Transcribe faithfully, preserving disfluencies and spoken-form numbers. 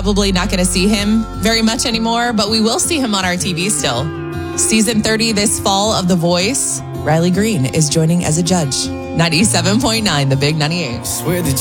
probably not going to see him very much anymore, but we will see him on our T V still. Season thirty this fall of The Voice. Riley Green is joining as a judge. ninety-seven point nine, The Big ninety-eight. Swear that